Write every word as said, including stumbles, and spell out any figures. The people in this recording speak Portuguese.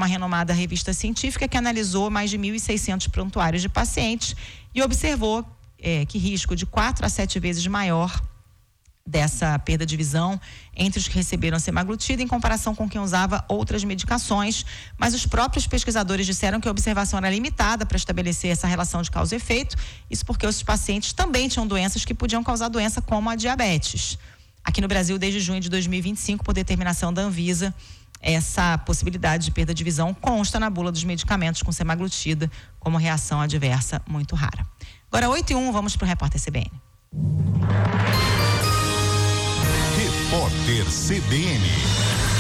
uma renomada revista científica que analisou mais de mil e seiscentos prontuários de pacientes e observou é, que risco de quatro a sete vezes maior dessa perda de visão entre os que receberam semaglutida em comparação com quem usava outras medicações, mas os próprios pesquisadores disseram que a observação era limitada para estabelecer essa relação de causa e efeito, isso porque os pacientes também tinham doenças que podiam causar doença como a diabetes. Aqui no Brasil, desde junho de dois mil e vinte e cinco, por determinação da Anvisa, essa possibilidade de perda de visão consta na bula dos medicamentos com semaglutida como reação adversa muito rara. Agora, oito e um, vamos para o repórter C B N. Repórter C B N.